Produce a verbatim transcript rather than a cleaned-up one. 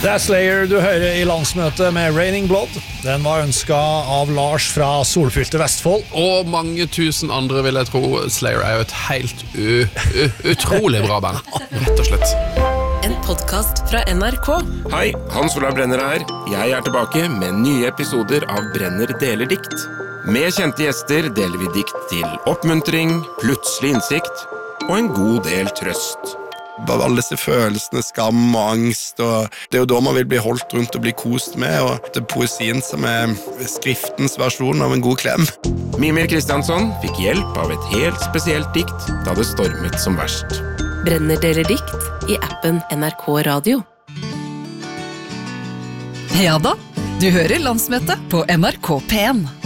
Det er Slayer du hører i landsmøtet med Raining Blood. Den var ønsket av Lars fra solfylte Vestfold. Og mange tusen andre vil jeg tro. Slayer er jo et helt u u utrolig bra band, rett og slett. En podcast fra N R K. Hei, Hans Olav Brenner her. Jeg er tilbake med nye episoder av Brenner deler dikt. Med kjente gjester deler vi dikt til oppmuntring, plutselig innsikt og en god del trøst. Alle disse følelsene, skam og angst, og det er jo da man vil bli holdt rundt og bli kost med, og det er poesien som er skriftens versjon av en god klem. Mimir Kristiansson fikk hjelp av et helt spesielt dikt da det stormet som verst. Brenner deler dikt i appen N R K Radio. Ja da, du hører landsmøtet på N R K P en.